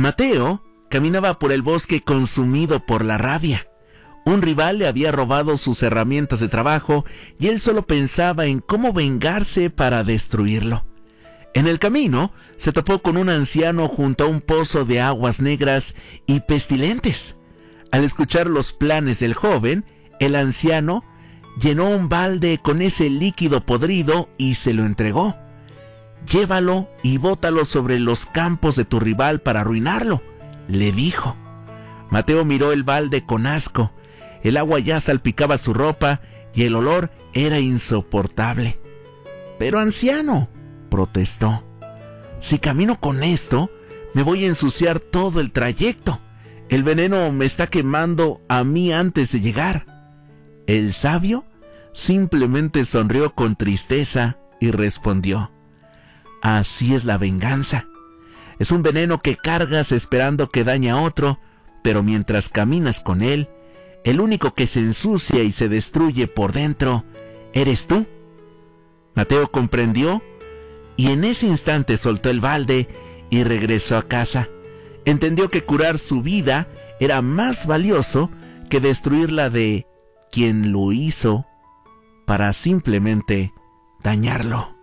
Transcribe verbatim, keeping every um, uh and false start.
Mateo caminaba por el bosque consumido por la rabia. Un rival le había robado sus herramientas de trabajo y él solo pensaba en cómo vengarse para destruirlo. En el camino se topó con un anciano junto a un pozo de aguas negras y pestilentes. Al escuchar los planes del joven, el anciano llenó un balde con ese líquido podrido y se lo entregó. «Llévalo y bótalo sobre los campos de tu rival para arruinarlo», le dijo. Mateo miró el balde con asco. El agua ya salpicaba su ropa y el olor era insoportable. «Pero anciano», protestó, «si camino con esto, me voy a ensuciar todo el trayecto. El veneno me está quemando a mí antes de llegar». El sabio simplemente sonrió con tristeza y respondió: «Así es la venganza. Es un veneno que cargas esperando que dañe a otro, pero mientras caminas con él, el único que se ensucia y se destruye por dentro eres tú». Mateo comprendió y en ese instante soltó el balde y regresó a casa. Entendió que curar su vida era más valioso que destruir la de quien lo hizo para simplemente dañarlo.